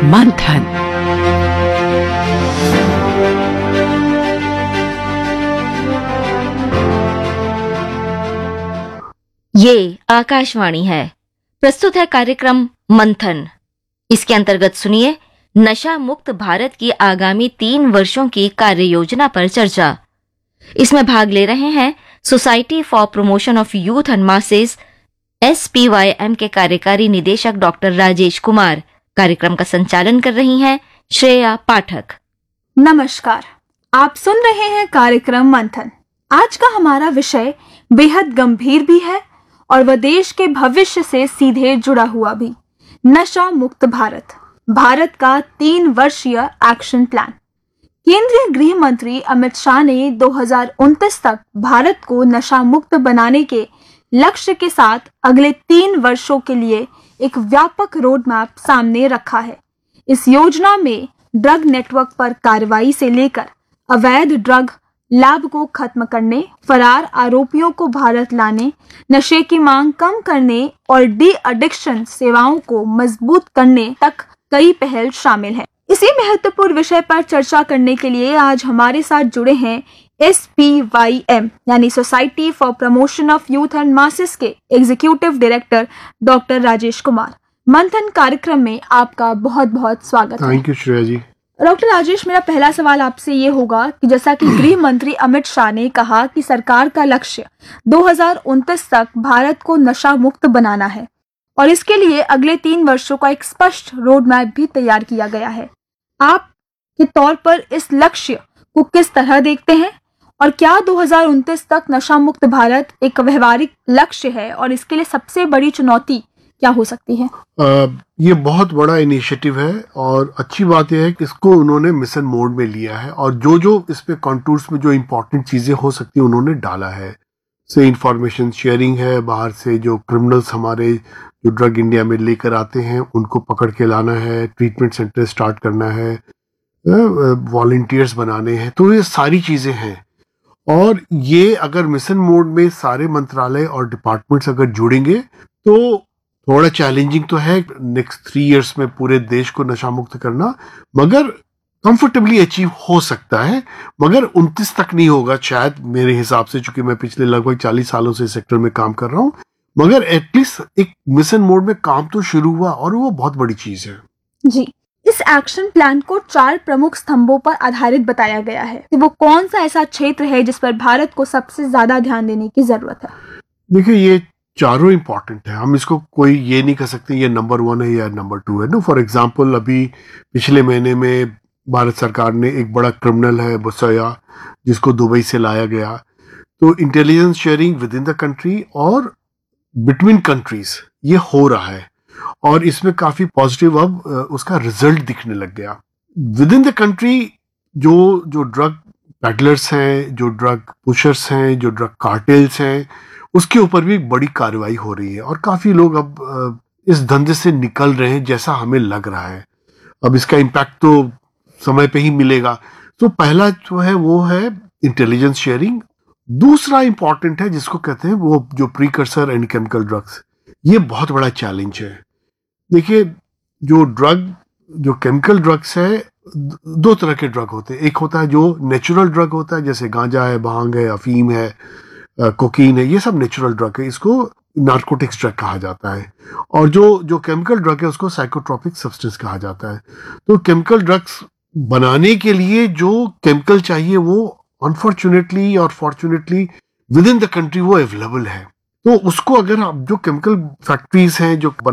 मंथन। ये आकाशवाणी है। प्रस्तुत है कार्यक्रम मंथन। इसके अंतर्गत सुनिए नशा मुक्त भारत की आगामी 3 वर्षों की कार्य योजना पर चर्चा। इसमें भाग ले रहे हैं society for promotion of youth and masses SPYM के कार्यकारी निदेशक डॉक्टर राजेश कुमार। कार्यक्रम का संचालन कर रही हैं श्रेया पाठक। नमस्कार, आप सुन रहे हैं कार्यक्रम मंथन। आज का हमारा विषय बेहद गंभीर भी है और वह देश के भविष्य से सीधे जुड़ा हुआ भी। नशा मुक्त भारत, भारत का 3 वर्षीय एक्शन प्लान। केंद्रीय गृह मंत्री अमित शाह ने 2029 तक भारत को नशा मुक्त बनाने के लक्ष्य के साथ अगले 3 वर्षों के लिए एक व्यापक रोड मैप सामने रखा है। इस योजना में ड्रग नेटवर्क पर कार्रवाई से लेकर अवैध ड्रग लैब को खत्म करने, फरार आरोपियों को भारत लाने, नशे की मांग कम करने और डी एडिक्शन सेवाओं को मजबूत करने तक कई पहल शामिल है। इसी महत्वपूर्ण विषय पर चर्चा करने के लिए आज हमारे साथ जुड़े हैं SPYM यानी society for promotion of youth and masses के executive director doctor Rajesh Kumar. मंथन कार्यक्रम में आपका बहुत बहुत स्वागत है। Thank you Shreya ji. Doctor Rajesh, मेरा पहला सवाल आपसे ये होगा कि जैसा कि गृह मंत्री अमित शाह ने कहा कि सरकार का लक्ष्य 2029 तक भारत को नशा मुक्त बनाना है और इसके लिए अगले 3 वर्षों का एक स्पष्ट रोड मैप भी तैयार किया गया है। आप के तौर पर इस लक्ष्य को किस तरह देखते हैं और क्या 2029 तक नशा मुक्त भारत एक व्यवहारिक लक्ष्य है और इसके लिए सबसे बड़ी चुनौती क्या हो सकती है? ये बहुत बड़ा इनिशिएटिव है और अच्छी बात यह है कि इसको उन्होंने मिशन मोड में लिया है और जो जो इस पे कॉन्टूर्स में जो इम्पोर्टेंट चीजें हो सकती है उन्होंने डाला है। से इंफॉर्मेशन शेयरिंग है, बाहर से जो क्रिमिनल्स हमारे जो ड्रग इंडिया में लेकर आते हैं उनको पकड़ के लाना है, ट्रीटमेंट सेंटर स्टार्ट करना है, वॉलंटियर्स बनाने हैं, तो ये सारी चीजें हैं। और ये अगर मिशन मोड में सारे मंत्रालय और डिपार्टमेंट्स अगर जुड़ेंगे तो थोड़ा चैलेंजिंग तो है नेक्स्ट 3 इयर्स में पूरे देश को नशा मुक्त करना, मगर कंफर्टेबली अचीव हो सकता है। मगर 29 तक नहीं होगा शायद मेरे हिसाब से, चूंकि मैं पिछले लगभग 40 सालों से इस सेक्टर में काम कर रहा हूं, मगर एटलीस्ट एक मिशन मोड में काम तो शुरू हुआ और वो बहुत बड़ी चीज है। जी, इस एक्शन प्लान को 4 प्रमुख स्तंभों पर आधारित बताया गया है। वो कौन सा ऐसा क्षेत्र है जिस पर भारत को सबसे ज्यादा ध्यान देने की जरूरत है? देखिए, ये चारों इंपॉर्टेंट है। हम इसको कोई ये नहीं कर सकते ये नंबर 1 है या नंबर 2 है। नो, फॉर एग्जांपल अभी पिछले महीने में भारत सरकार ने एक बड़ा क्रिमिनल है बुसया, जिसको दुबई से लाया गया। तो intelligence sharing with in the country और बिटवीन कंट्रीज ये हो रहा है और इसमें काफी पॉजिटिव अब उसका रिजल्ट दिखने लग गया। विद इन द कंट्री जो ड्रग पेडलर्स हैं, जो ड्रग पुशर्स हैं, जो ड्रग कार्टेल्स हैं, उसके ऊपर भी बड़ी कार्रवाई हो रही है और काफी लोग अब इस धंधे से निकल रहे हैं जैसा हमें लग रहा है। अब इसका इम्पैक्ट तो समय पे ही मिलेगा। तो पहला जो है वो है इंटेलिजेंस शेयरिंग। दूसरा इंपॉर्टेंट है जिसको कहते हैं वो जो प्रीकर्सर एंड केमिकल ड्रग्स। ये बहुत बड़ा चैलेंज है। देखिए, जो केमिकल ड्रग्स है, 2 तरह के ड्रग होते हैं। एक होता है जो नेचुरल ड्रग होता है, जैसे गांजा है, भांग है, अफीम है, कोकीन है, ये सब नेचुरल ड्रग है, इसको नार्कोटिक्स ड्रग कहा जाता है। और जो केमिकल ड्रग है उसको साइकोट्रोपिक सब्सटेंस कहा जाता है। तो केमिकल ड्रग्स बनाने के लिए जो केमिकल चाहिए वो अनफॉर्चुनेटली और fortunately with in the country वो अवेलेबल है। तो उसको अगर आप जो केमिकल फैक्ट्रीज हैं जो